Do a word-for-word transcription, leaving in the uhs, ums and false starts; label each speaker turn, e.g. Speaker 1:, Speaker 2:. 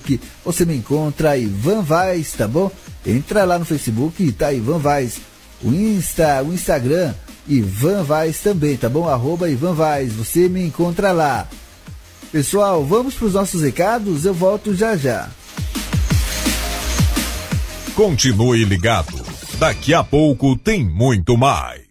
Speaker 1: Facebook, você me encontra Ivan Vaz, tá bom? Entra lá no Facebook, tá Ivan Vaz. O Insta, o Instagram, Ivan Vaz também, tá bom? Arroba Ivan Vaz, você me encontra lá. Pessoal, vamos para os nossos recados, eu volto já já.
Speaker 2: Continue ligado, daqui a pouco tem muito mais.